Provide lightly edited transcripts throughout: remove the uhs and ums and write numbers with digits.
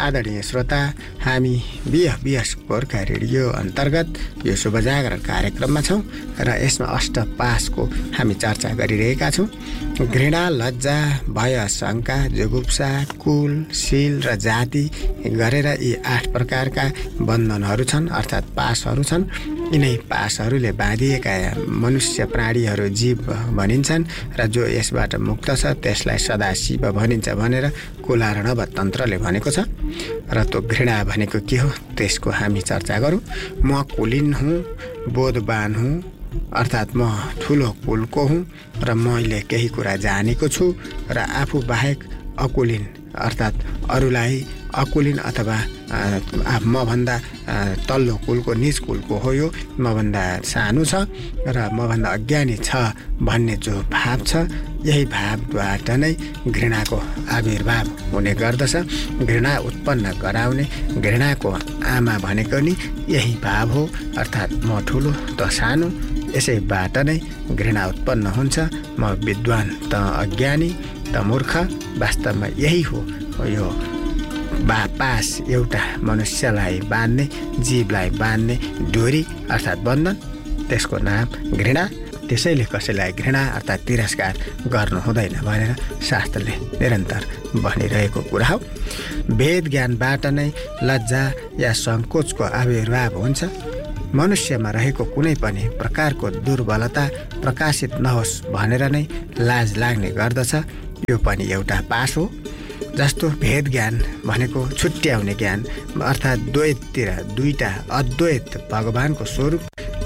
आदरणीय श्रोता, हामी बिएस गोर्खा रेडियो अन्तर्गत यो शुभजागरण कार्यक्रममा छौँ र यसमा अष्टपासको हामी चर्चा गरिरहेका छौँ। घृणा, लज्जा, भय, शङ्का, जुगुप्सा, कुल, शील र जाति गरेर यी 8 प्रकारका बन्धनहरू छन्, अर्थात् पासहरू छन्। यिनै पासहरूले बाँधिएका मनुष्य प्राणीहरू जीव भनिन्छन् र जो यसबाट मुक्त छ त्यसलाई सदाशिव भनिन्छ भनेर कुलार्णव तन्त्रले भनेको छ। र त्यो घृणा भनेको के हो त्यसको हामी चर्चा गरौँ। म कुलीन हुँ, बोधवान हुँ, अर्थात् म ठुलो कुलको हुँ र मैले केही कुरा जानेको छु र आफू बाहेक अकुलीन अर्थात् अरूलाई अकुलीन अथवा मभन्दा तल्लो कुलको निज कुलको हो, यो मभन्दा सानो छ र मभन्दा अज्ञानी छ भन्ने जो भाव छ, यही भावबाट नै घृणाको आविर्भाव हुने गर्दछ। घृणा उत्पन्न गराउने घृणाको आमा भनेको नि यही भाव हो, अर्थात् म ठुलो त सानो, यसैबाट नै घृणा उत्पन्न हुन्छ। म विद्वान त अज्ञानी त मूर्ख, वास्तवमा यही हो यो पास, एउटा मनुष्यलाई बाँध्ने, जीवलाई बाँध्ने डोरी अर्थात् बन्धन, त्यसको नाम घृणा। त्यसैले कसैलाई घृणा अर्थात् तिरस्कार गर्नु हुँदैन भनेर शास्त्रले निरन्तर भनिरहेको कुरा हो। वेद ज्ञानबाट नै लज्जा या सङ्कोचको आविर्भाव हुन्छ। मनुष्यमा रहेको कुनै पनि प्रकारको दुर्बलता प्रकाशित नहोस् भनेर नै लाज लाग्ने गर्दछ। यो पनि एउटा पास हो। जस्तो भेद ज्ञान भनेको छुट्याउने ज्ञान, अर्थात् द्वैततिर दुईटा अद्वैत भगवानको स्वरूप,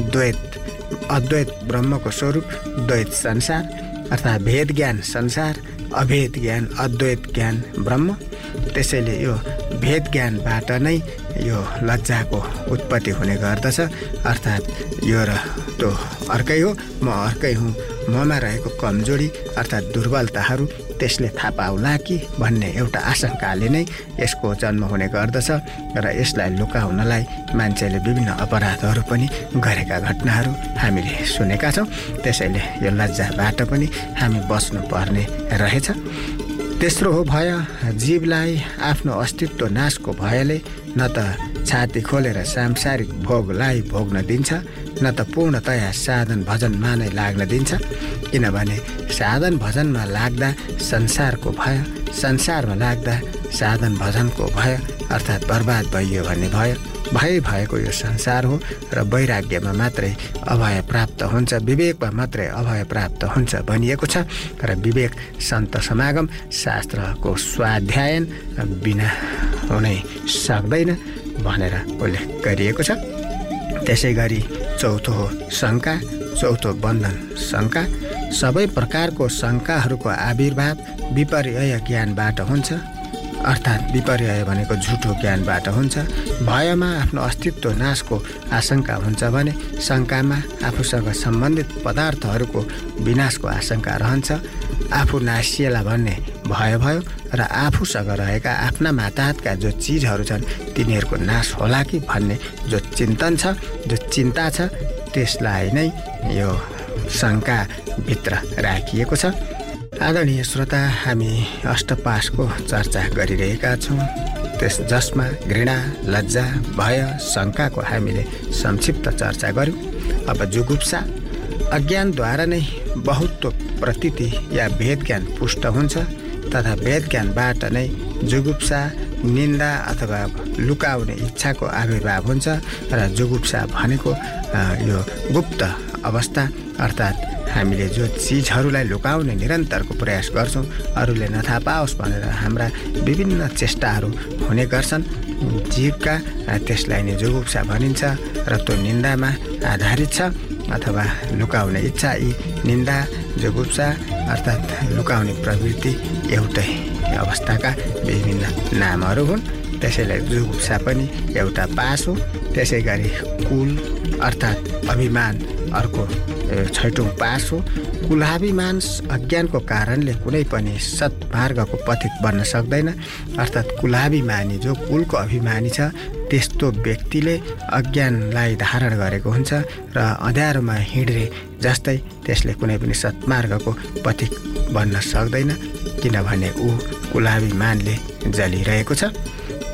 अद्वैत ब्रह्मको स्वरूप, द्वैत संसार, अर्थात् भेद ज्ञान संसार, अभेद ज्ञान अद्वैत ज्ञान ब्रह्म। त्यसैले यो भेद ज्ञानबाट नै यो लज्जाको उत्पत्ति हुने गर्दछ, अर्थात् यो र त्यो अर्कै हो, म अर्कै हुँ, ममा रहेको कमजोरी अर्थात् दुर्बलताहरू त्यसले थाहा पाउला कि भन्ने एउटा आशंकाले नै यसको जन्म हुने गर्दछ र यसलाई लुकाउनलाई मान्छेले विभिन्न अपराधहरू पनि गरेका घटनाहरू हामीले सुनेका छौँ। त्यसैले यो लज्जाबाट पनि हामी बस्नुपर्ने रहेछ। तेस्रो हो भय। जीवलाई आफ्नो अस्तित्व नाशको भयले न त छाती खोलेर सांसारिक भोगलाई भोग्न दिन्छ, न त पूर्णतया साधन भजनमा नै लाग्न दिन्छ। किनभने साधन भजनमा लाग्दा संसारको भय, संसारमा लाग्दा साधन भजनको भय, अर्थात् बर्बाद भइयो भन्ने भय भएको यो संसार हो र वैराग्यमा मात्रै अभय प्राप्त हुन्छ, विवेकमा मात्रै अभय प्राप्त हुन्छ भनिएको छ। र विवेक सन्त समागम शास्त्रको स्वाध्यायन बिना हुनै सक्दैन भनेर उल्लेख गरिएको छ। त्यसै गरी चौथो हो शङ्का। चौथो बन्धन शङ्का। सबै प्रकारको शङ्काहरूको आविर्भाव विपर्यय ज्ञानबाट हुन्छ, अर्थात् विपर्यय भनेको झुटो ज्ञानबाट हुन्छ। भयमा आफ्नो अस्तित्व नाशको आशंका हुन्छ भने शङ्कामा आफूसँग सम्बन्धित पदार्थहरूको विनाशको आशंका रहन्छ। आफू नासिएला भन्ने भय भयो र आफूसँग रहेका आफ्ना माताहतका जो चिजहरू छन् तिनीहरूको नाश होला कि भन्ने जो चिन्तन छ, जो चिन्ता छ, त्यसलाई नै यो शङ्काभित्र राखिएको छ। आदरणीय श्रोता, हामी अष्टपासको चर्चा गरिरहेका छौँ, जसमा घृणा, लज्जा, भय, शङ्काको हामीले संक्षिप्त चर्चा गऱ्यौँ। अब जुगुप्सा। अज्ञानद्वारा नै बहुत्व प्रतीति या भेद ज्ञान पुष्ट हुन्छ तथा भेद ज्ञानबाट नै जुगुप्सा, निन्दा अथवा लुकाउने इच्छाको आविर्भाव हुन्छ। र जुगुप्सा भनेको यो गुप्त अवस्था, अर्थात् हामीले जो चिजहरूलाई लुकाउने निरन्तरको प्रयास गर्छौँ, अरूले नथाहा पाओस् भनेर हाम्रा विभिन्न चेष्टाहरू हुने गर्छन् जीवका, त्यसलाई नै जुगुप्सा भनिन्छ र त्यो निन्दामा आधारित छ अथवा लुकाउने इच्छा। यी निन्दा, जुगुप्सा अर्थात् लुकाउने प्रवृत्ति एउटै अवस्थाका विभिन्न नामहरू हुन्। त्यसैले जुगुप्सा पनि एउटा पास हो। त्यसै गरी कुल अर्थात् अभिमान अर्को छैटौँ पास हो। कुलाभिमान अज्ञानको कारणले कुनै पनि सत्मार्गको पथिक बन्न सक्दैन, अर्थात् कुलाभिमानी जो कुलको अभिमानी छ त्यस्तो व्यक्तिले अज्ञानलाई धारण गरेको हुन्छ र अँध्यारोमा हिँड्रे जस्तै त्यसले कुनै पनि सत्मार्गको पथिक बन्न सक्दैन, किनभने ऊ कुलाभिमानले जलिरहेको छ।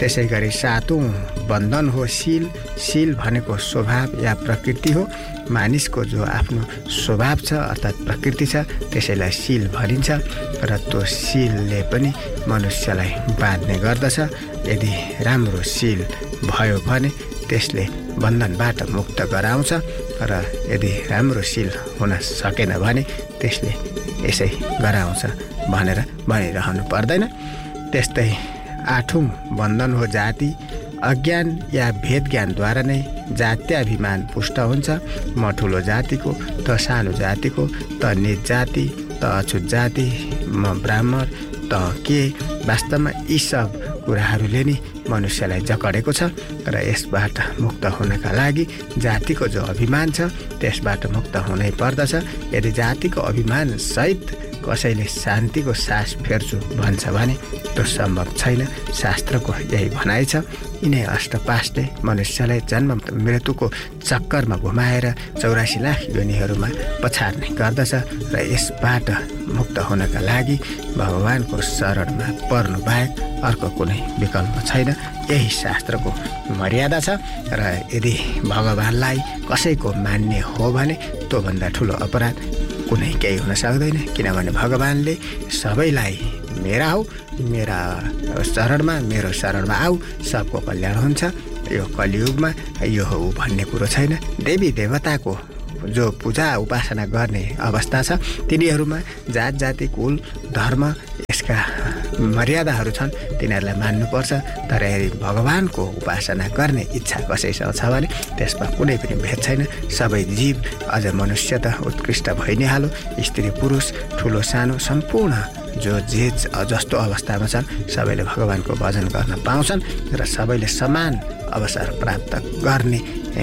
त्यसै गरी 7औं बन्धन हो शील। शील भनेको स्वभाव या प्रकृति हो। मानिसको जो आफ्नो स्वभाव छ अर्थात् प्रकृति छ त्यसैलाई शील भनिन्छ र त्यो शीलले पनि मनुष्यलाई बाँध्ने गर्दछ। यदि राम्रो शील भयो भने त्यसले बन्धनबाट मुक्त गराउँछ र यदि राम्रो शील हुन सकेन भने त्यसले यसै गराउँछ भनेर भनिरहनु पर्दैन। त्यस्तै 8औं बन्धन हो जाति। अज्ञान या भेद ज्ञानद्वारा नै जात्याभिमान पुष्ट हुन्छ। म ठुलो जातिको, त सानो जातिको, त नीच जाति, त अछुत जाति, म ब्राह्मण, त के। वास्तवमा यी सब कुराहरूले नै मनुष्यलाई जकडेको छ र यसबाट मुक्त हुनका लागि जातिको जो अभिमान छ त्यसबाट मुक्त हुनै पर्दछ। यदि जातिको अभिमान सहित कसैले शान्तिको सास फेर्छु भन्छ भने त्यो सम्भव छैन। शास्त्रको यही भनाइ छ। यिनै अष्टपासले मनुष्यलाई जन्म मृत्युको चक्करमा घुमाएर 84 लाख योनिहरूमा पछार्ने गर्दछ र यसबाट मुक्त हुनका लागि भगवानको शरणमा पर्नु बाहेक अर्को कुनै विकल्प छैन। यही शास्त्रको मर्यादा छ र यदि भगवानलाई कसैको मान्ने हो भने त्योभन्दा ठुलो अपराध कुनै केही हुन सक्दैन। किनभने भगवानले सबैलाई मेरा हो, मेरा शरणमा, मेरो शरणमा आऊ, सबको कल्याण हुन्छ। यो कलियुगमा यो हो भन्ने कुरो छैन। देवी देवताको जो पूजा उपासना गर्ने अवस्था छ तिनीहरूमा जात जाति कुल धर्म यसका मर्यादाहरू छन्, तिनीहरूलाई मान्नुपर्छ। तर यदि भगवानको उपासना गर्ने इच्छा कसैसँग छ भने त्यसमा कुनै पनि भेद छैन। सबै जीव अझ मनुष्य त उत्कृष्ट भइ नै हालो। स्त्री पुरुष ठुलो सानो सम्पूर्ण जो जे जस्तो अवस्थामा छन् सबैले भगवानको भजन गर्न पाउँछन् र सबैले समान अवसर प्राप्त गर्ने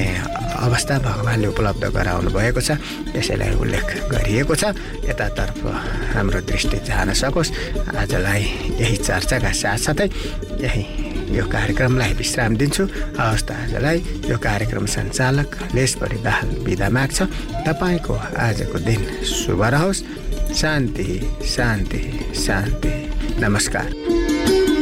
अवस्था भगवानले उपलब्ध गराउनु भएको छ। त्यसैलाई उल्लेख गरिएको छ। यतातर्फ हाम्रो दृष्टि जान सकोस्। आजलाई यही चर्चाका साथसाथै यही यो कार्यक्रमलाई विश्राम दिन्छु। हवस् त आजलाई यो कार्यक्रम सञ्चालक लेसबडी दाहाल बिदा माग्छ। तपाईँको आजको दिन शुभ रहोस्। शान्ति शान्ति शान्ति। नमस्कार।